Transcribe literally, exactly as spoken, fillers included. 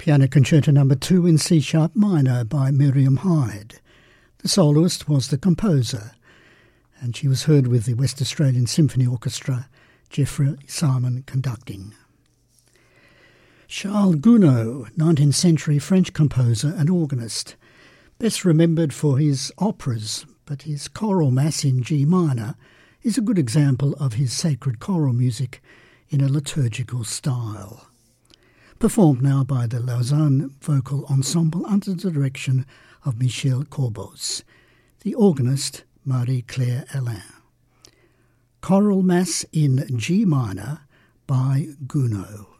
Piano Concerto Number two in C-sharp minor by Miriam Hyde. The soloist was the composer, and she was heard with the West Australian Symphony Orchestra, Geoffrey Simon conducting. Charles Gounod, nineteenth century French composer and organist, best remembered for his operas, but his choral mass in G minor is a good example of his sacred choral music in a liturgical style. Performed now by the Lausanne Vocal Ensemble under the direction of Michel Corbos, the organist Marie-Claire Alain. Choral Mass in G minor by Gounod.